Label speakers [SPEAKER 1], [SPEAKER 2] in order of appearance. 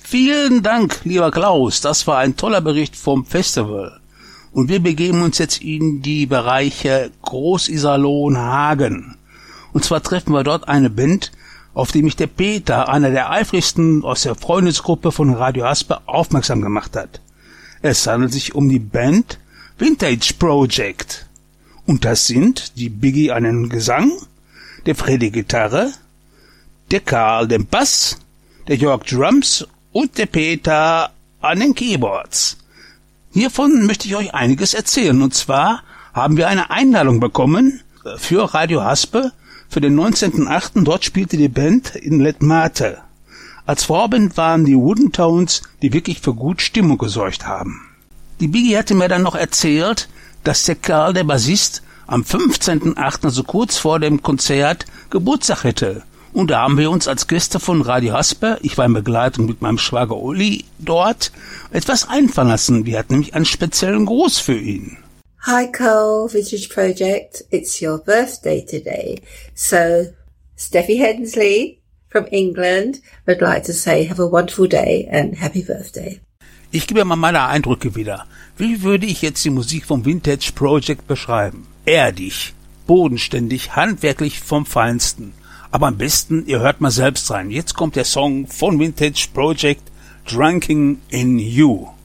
[SPEAKER 1] Vielen Dank, lieber Klaus. Das war ein toller Bericht vom Festival. Und wir begeben uns jetzt in die Bereiche Groß-Iserlohn, Hagen. Und zwar treffen wir dort eine Band, auf die mich der Peter, einer der eifrigsten aus der Freundesgruppe von Radio Haspe, aufmerksam gemacht hat. Es handelt sich um die Band Vintage Project. Und das sind die Biggie an den Gesang, der Freddy Gitarre, der Karl den Bass, der Jörg Drums und der Peter an den Keyboards. Hiervon möchte ich euch einiges erzählen. Und zwar haben wir eine Einladung bekommen für Radio Haspe für den 19.8. Dort spielte die Band in Letmate. Als Vorband waren die Wooden Tones, die wirklich für gut Stimmung gesorgt haben. Die Biggie hatte mir dann noch erzählt, dass der Karl, der Bassist, am 15.8., also kurz vor dem Konzert, Geburtstag hätte. Und da haben wir uns als Gäste von Radio Haspe, ich war in Begleitung mit meinem Schwager Uli dort, etwas einfallen lassen. Wir hatten nämlich einen speziellen Gruß für ihn.
[SPEAKER 2] Hi Carl, Vintage Project, it's your birthday today. So, Steffi Hensley from England would like to say have a wonderful day and happy birthday.
[SPEAKER 1] Ich gebe mal meine Eindrücke wieder. Wie würde ich jetzt die Musik vom Vintage Project beschreiben? Erdig, bodenständig, handwerklich vom Feinsten. Aber am besten, ihr hört mal selbst rein. Jetzt kommt der Song von Vintage Project, Drunken in You.